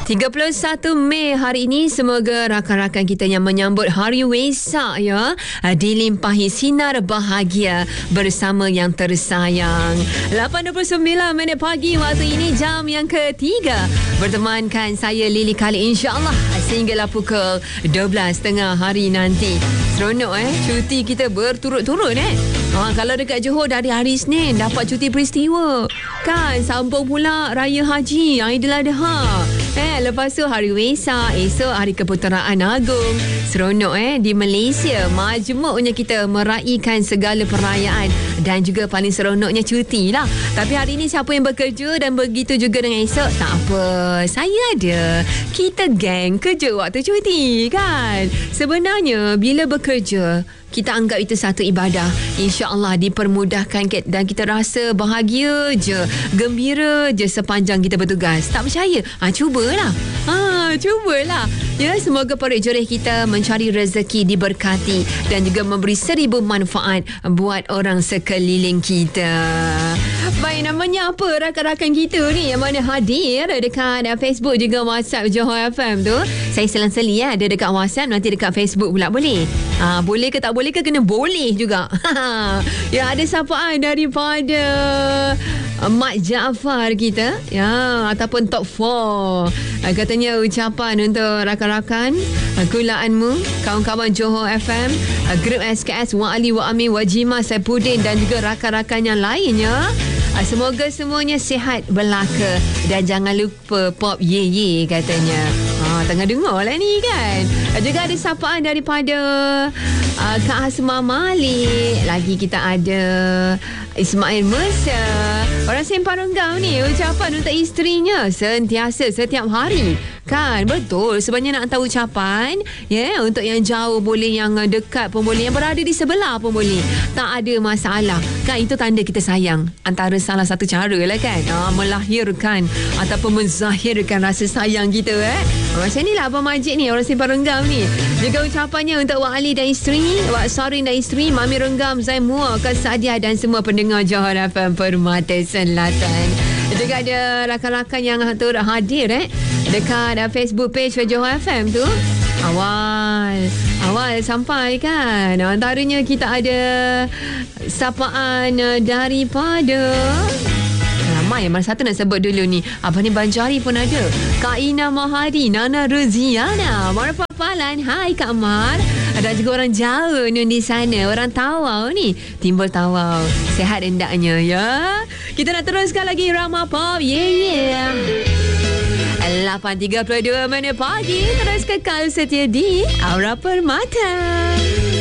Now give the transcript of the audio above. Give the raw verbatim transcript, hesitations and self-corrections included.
tiga puluh satu Mei hari ini, semoga rakan-rakan kita yang menyambut Hari Wesak ya dilimpahi sinar bahagia bersama yang tersayang. lapan dua puluh sembilan minit pagi waktu ini, jam yang ketiga, bertemankan saya Lily Khalid, insya-Allah sehinggalah pukul dua belas tiga puluh hari nanti. Seronok eh cuti kita berturut-turut eh. Ha, kalau dekat Johor dari hari Isnin dapat cuti peristiwa. Kan sambung pula Raya Haji, Aidil Adha. Eh, lepas tu Hari Wesak, esok Hari Keputeraan Agung. Seronok eh di Malaysia. Majmuknya kita meraihkan segala perayaan dan juga paling seronoknya cuti lah. Tapi hari ini siapa yang bekerja dan begitu juga dengan esok, tak apa. Saya ada. Kita geng kerja waktu cuti kan. Sebenarnya bila bekerja, kita anggap itu satu ibadah. InsyaAllah dipermudahkan dan kita rasa bahagia je, gembira je sepanjang kita bertugas. Tak percaya? Ha, cubalah. Ha, cubalah. Ya, semoga perik-jorih kita mencari rezeki diberkati dan juga memberi seribu manfaat buat orang sekeliling kita. Baik, namanya apa rakan-rakan kita ni yang mana hadir dekat Facebook juga WhatsApp Johor F M tu? Saya selang-seli ya, ada dekat WhatsApp, nanti dekat Facebook pula boleh. Ha, boleh ke tak boleh ke? Kena boleh juga. Ya, ada sapaan daripada Mak Jaafar kita ya, ataupun top empat. Katanya ucapan untuk rakan-rakan kulaanmu, kawan-kawan Johor F M, grup S K S, Wak Ali, Wak Amin, Wajima, Saipudin dan juga rakan-rakan yang lainnya. Semoga semuanya sihat belaka dan jangan lupa pop ye ye katanya. Ha, tengah dengar lah ni kan. Juga ada sapaan daripada uh, Kak Hasma Malik. Lagi kita ada Ismail Musa. Orang Sempang Renggau ni, ucapan untuk isterinya sentiasa setiap hari. Kan, betul. Sebenarnya nak tahu ucapan, ya, yeah, untuk yang jauh boleh, yang dekat pun boleh, yang berada di sebelah pun boleh. Tak ada masalah. Kan, itu tanda kita sayang. Antara salah satu cara lah kan, ha, melahirkan ataupun menzahirkan rasa sayang kita eh. Macam ni lah Abang Majid ni, orang Sempang Renggam ni. Juga ucapannya untuk Wak Ali dan isteri, Wak Sarin dan isteri, Mami Renggam, Zain Mua, Kak Sadiah dan semua pendengar Johor F M Permata Selatan. Juga ada rakan-rakan yang turut hadir eh dekat Facebook page Johor F M tu. Awal Awal sampai kan. Antaranya kita ada sapaan daripada, ramai, mana satu nak sebut dulu ni. Abang ni Banjari pun ada. Kak Ina Mahadi, Nana Ruziana, Marfa Palan, hai Kak Mar. Ada juga orang Jawa ni di sana, orang Tawau ni, Timbul Tawau. Sehat hendaknya ya. Kita nak teruskan lagi Rama Pop. Yeah, yeah. lapan tiga puluh dua minit pagi, terus kekal setia di Aura Permata.